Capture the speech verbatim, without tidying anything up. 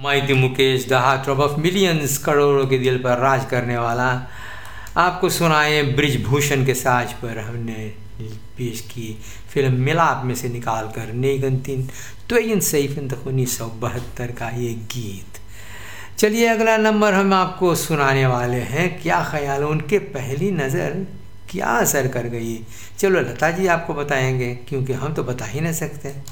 Maity Mukesh, the heart of millions, करोड़ों के दिल पर राज करने वाला, आपको सुनाए ब्रिजभूषण के साज पर हमने पेश की फिल्म मिलाप में से निकाल कर नेगंतिन त्वेइन सैफिन तक उन्नीस सौ बहत्तर का ये गीत। चलिए अगला नंबर हम आपको सुनाने वाले हैं। क्या ख्याल, उनके पहली नज़र क्या असर कर गई? चलो लता जी आपको बताएंगे, क्योंकि हम तो बता ही नहीं सकते।